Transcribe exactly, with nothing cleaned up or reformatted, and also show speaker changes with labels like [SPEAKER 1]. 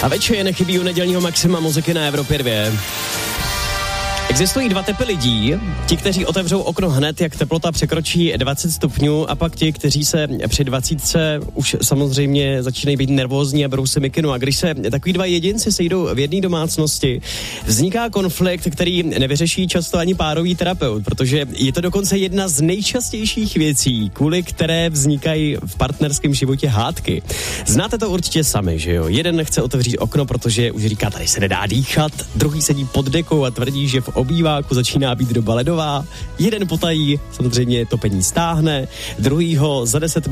[SPEAKER 1] A večer nechybí u nedělního maxima muziky na Evropě dvě. Existují dva typy lidí, ti, kteří otevřou okno hned, jak teplota překročí dvacet stupňů, a pak ti, kteří se při dvacítce už samozřejmě začínají být nervózní a berou si mikinu. A když se takový dva jedinci sejdou v jedné domácnosti, vzniká konflikt, který nevyřeší často ani párový terapeut, protože je to dokonce jedna z nejčastějších věcí, kvůli které vznikají v partnerském životě hádky. Znáte to určitě sami, že jo? Jeden chce otevřít okno, protože už říká, tady se nedá dýchat, druhý sedí pod dekou a tvrdí, že v obýváku začíná být doba ledová, jeden potají samozřejmě topení stáhne, druhýho za deset